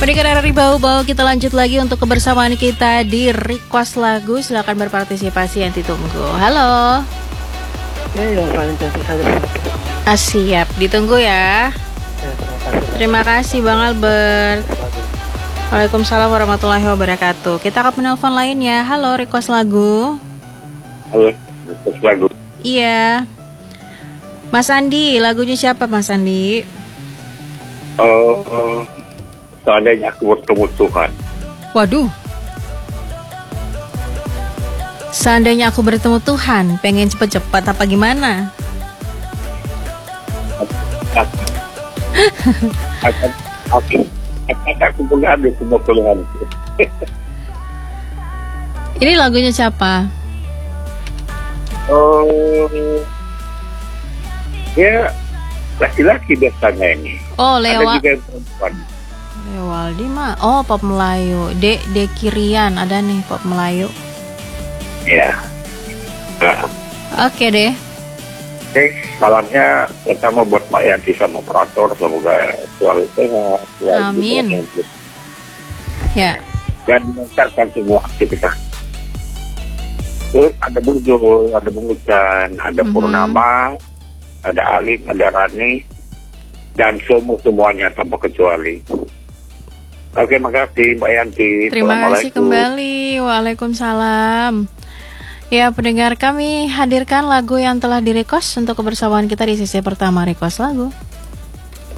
Pendengar RRI Bau-Bau, kita lanjut lagi untuk kebersamaan kita di request lagu. Silakan berpartisipasi yang ditunggu. Halo. Ya, yang paling cantik saja. Siap, ditunggu ya. Terima kasih Bang Albert. Waalaikumsalam warahmatullahi wabarakatuh. Kita ke penelpon lainnya. Halo, request lagu. Halo, request lagu. Iya. Mas Andi, lagunya siapa Mas Andi? Seandainya aku bertemu Tuhan. Waduh. Seandainya aku bertemu Tuhan, pengen cepet-cepet apa gimana? Aku mengadu semua keluhan. Ini lagunya siapa? Ya, laki-laki biasanya ini. Oh, Ada juga yang perempuan. Leo Waldi mah. Oh, pop Melayu. De Kirian ada nih pop Melayu. Ya. Nah. Oke deh. Oke, salamnya pertama buat Mbak Yanti sama operator, semoga selalu sehat. Amin. Ya. Dan meningkatkan semua aktivitas. Terus ada Burjo, ada Bungucan, ada Purnama, ada Alim, ada Rani, dan semuanya tanpa kecuali. Oke, makasih Mbak Yanti. Terima kasih kembali. Waalaikumsalam. Ya, pendengar, kami hadirkan lagu yang telah di-request untuk kebersamaan kita di sesi pertama request lagu.